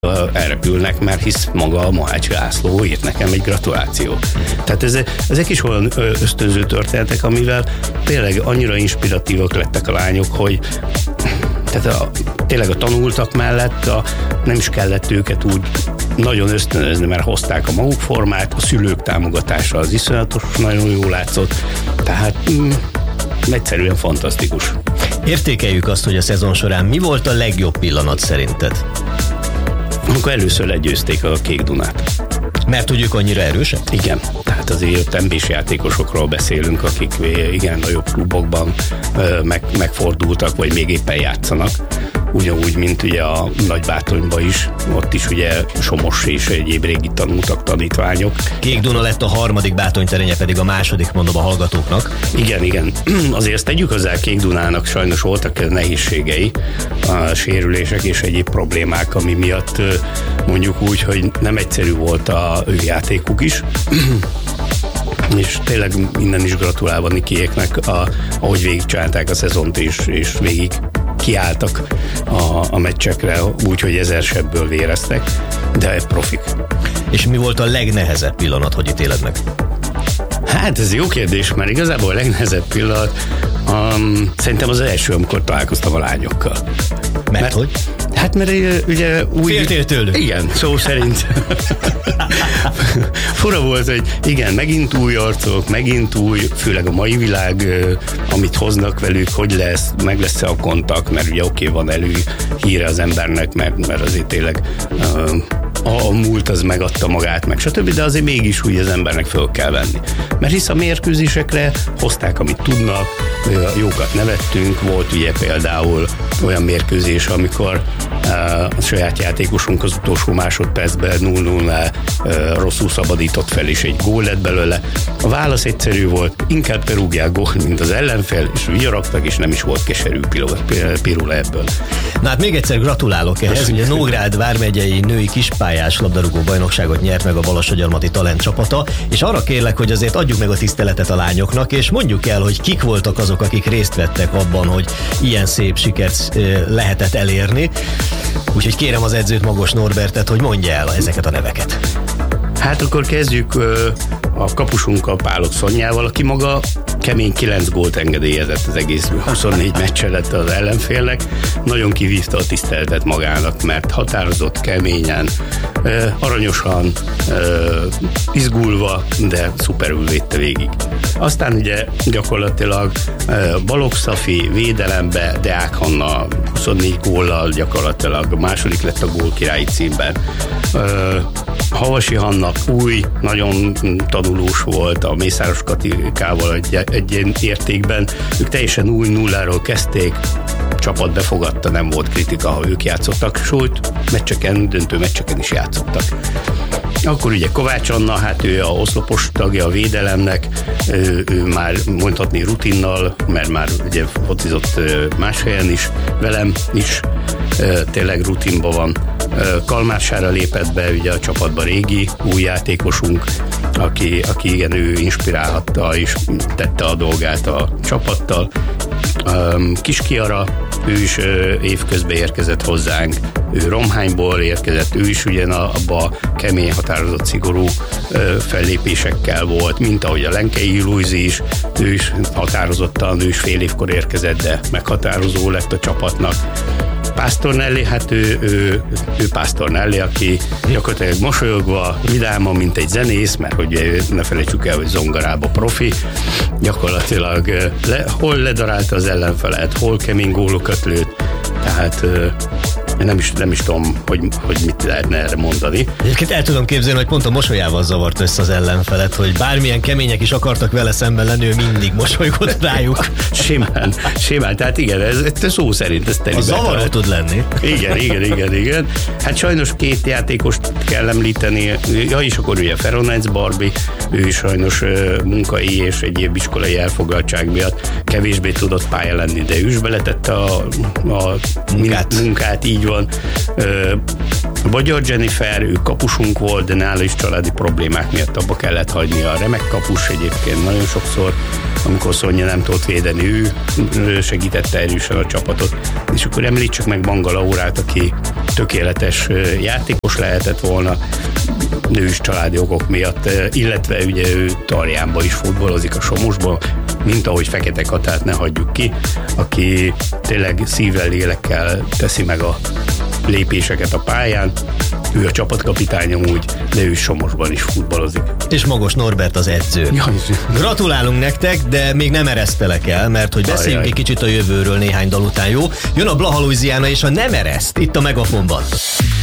elrepülnek, mert hisz maga a Mohács László írt nekem egy gratulációt. Tehát ezek is olyan ösztönző történetek, amivel tényleg annyira inspiratívak lettek a lányok, hogy tehát tényleg a tanultak mellett nem is kellett őket úgy nagyon ösztönözni, mert hozták a maguk formát, a szülők támogatása az iszonyatos, nagyon jól látszott, tehát egyszerűen fantasztikus. Értékeljük azt, hogy a szezon során mi volt a legjobb pillanat szerinted? Amikor először legyőzték a Kék Dunát. Mert úgy ők annyira erősek? Igen, tehát azért MB-s játékosokról beszélünk, akik igen nagyobb klubokban megfordultak, vagy még éppen játszanak. Ugyanúgy, mint ugye a Nagybátonyban is, ott is ugye Somos és egyéb régi tanultak, tanítványok. Kék Duna lett a harmadik Bátonyterénye, pedig a második, mondom a hallgatóknak. Igen. Azért ezt tegyük hozzá, Kék Dunának sajnos voltak nehézségei, a sérülések és egyéb problémák, ami miatt mondjuk úgy, hogy nem egyszerű volt a ő játékuk is. És tényleg innen is gratulálva Nikiéknek, ahogy végigcsinálták a szezont és végig kiálltak a meccsekre, úgyhogy 1000 sebből véreztek, de profik. És mi volt a legnehezebb pillanat, hogy ítéled meg? Hát ez jó kérdés, mert igazából a legnehezebb pillanat szerintem az első, amikor találkoztam a lányokkal. Mert hogy? Hát mert ugye úgy... Féltél tőlük? Igen, szó szerint. Fura volt, hogy igen, megint új arcok, megint új, főleg a mai világ, amit hoznak velük, hogy lesz, meg lesz-e a kontakt, mert ugye oké, van előhíre az embernek, mert azért tényleg a múlt az megadta magát, meg stb., de azért mégis úgy az embernek föl kell venni. Mert hisz a mérkőzésekre hozták, amit tudnak, jókat nevettünk, volt ugye például olyan mérkőzés, amikor a saját játékosunk az utolsó másodpercben 0-0 rosszul szabadított fel, és egy gól lett belőle. A válasz egyszerű volt, inkább berúgják gól, mint az ellenfél, és vigyoraktak, és nem is volt keserű pirula ebből. Na hát még egyszer gratulálok ehhez, ugye Nógrád vármegyei női kispályás labdarúgó bajnokságot nyert meg a Balassagyarmati Talent csapata, és arra kérlek, hogy azért adjuk meg a tiszteletet a lányoknak, és mondjuk el, hogy kik voltak azok, akik részt vettek abban, hogy ilyen szép sikert lehetett elérni. Úgyhogy kérem az edzőt, Magos Norbertet, hogy mondja el ezeket a neveket. Hát akkor kezdjük a kapusunkkal, Pálok Szonyával, aki maga kemény 9 gólt engedélyezett az egész 24 meccse lett az ellenfélnek. Nagyon kivívta a tiszteletet magának, mert határozott, keményen, aranyosan, izgulva, de szuperül védte végig. Aztán ugye gyakorlatilag Balogh Szafi védelembe, Deák Hanna 24 góllal gyakorlatilag második lett a gólkirályi címben. Havasi Hanna új, nagyon tanulós volt a Mészáros Katikával egy ilyen értékben. Ők teljesen új nulláról kezdték, csapat befogadta, nem volt kritika, ha ők játszottak, sőt, döntő meccseken is játszottak. Akkor ugye Kovács Anna, hát ő a oszlopos tagja a védelemnek, ő már mondhatni rutinnal, mert már ugye focizott más helyen is, velem is, tényleg rutinban van. Kalmársára lépett be ugye a csapatba régi új játékosunk, aki igen, ő inspirálhatta és tette a dolgát a csapattal. Kiskiara, ő is évközben érkezett hozzánk, ő Romhányból érkezett, ő is ugyan abba a kemény, határozott, szigorú fellépésekkel volt, mint ahogy a Lenkei Lujzi is, ő is határozottan, ő is fél évkor érkezett, de meghatározó lett a csapatnak. Pásztor Nelly, hát ő Pásztor Nelly, aki gyakorlatilag mosolyogva, vidáma, mint egy zenész, mert hogy ne felejtsük el, hogy zongorába profi, gyakorlatilag hol ledarálta az ellenfelet, hol kemény gólokat lőtt, tehát nem is tudom, hogy mit lehetne erre mondani. Egyébként el tudom képzelni, hogy pont a mosolyával zavart össze az ellenfelet, hogy bármilyen kemények is akartak vele szemben lenni, ő mindig mosolygott rájuk. Simán, tehát igen, ez szó szerint ez telibe. A zavaró tud lenni. Igen. Hát sajnos két játékost kell említeni, és akkor ugye Feronec Barbi, ő is sajnos munkai és egyéb iskolai elfoglaltság miatt kevésbé tudott pálya lenni, de ő is beletette a munkát, így van. van. Magyar Jennifer, ő kapusunk volt, de nála is családi problémák miatt abba kellett hagyni. A remek kapus egyébként nagyon sokszor, amikor Szonya nem tudott védeni, ő segítette erősen a csapatot. És akkor említsük meg Manga Laurát, aki tökéletes játékos lehetett volna, ő is családi okok miatt, illetve ugye ő Tarjánban is futballozik, a Somosban, mint ahogy Fekete Katát ne hagyjuk ki, aki tényleg szívvel, lélekkel teszi meg a lépéseket a pályán. Ő a csapatkapitány amúgy, de ő Somosban is futballozik. És Magos Norbert az edző. Gratulálunk nektek, de még nem eresztelek el, mert hogy beszéljünk egy kicsit a jövőről néhány dal után, jó? Jön a Blaha Louisiana és a Nem ereszt itt a Megafonban.